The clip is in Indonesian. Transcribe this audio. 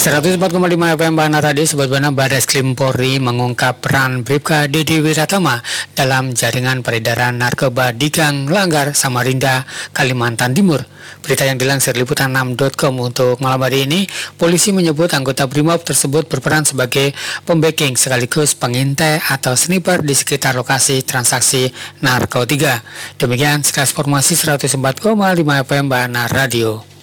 104,5 FM Bana Radio, sebagaimana Baris Krim Polri mengungkap peran Bribka Dede Wiratama dalam jaringan peredaran narkoba di Gang Langgar, Samarinda, Kalimantan Timur. Berita yang dilansir liputan6.com untuk malam hari ini, polisi menyebut anggota Brimob tersebut berperan sebagai pembacking sekaligus pengintai atau sniper di sekitar lokasi transaksi narkotika. Demikian sekilas informasi 104,5 FM Bana Radio.